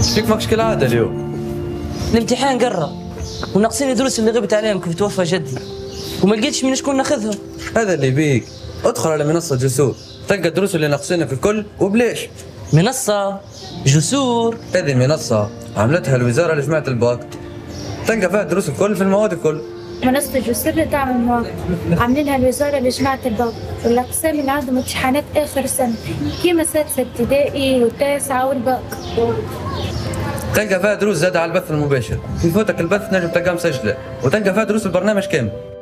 فيك ماكش كالعادة اليوم. الامتحان قرب وناقصين الدروس اللي غبت عليهم كيف توفى جدي وما لقيتش من شكون ناخذهم. هذا اللي بيك، ادخل على منصة جسور تلقى الدروس اللي ناقصينك الكل وبليش. منصة جسور؟ هذه منصة عملتها الوزارة لجماعة الباك، تلقى فيها الدروس الكل في المواد الكل. منصة جسور اللي تعمل مواد عاملينها الوزارة لجماعة الباك والأقسام اللي عندهم امتحانات آخر السنة كيما سادسة ابتدائي والتاسعة والباك. تلقى فيها دروس زادة على البث المباشر، يفوتك البث نجم تلقاه مسجلة وتلقى فيها دروس البرنامج كامل.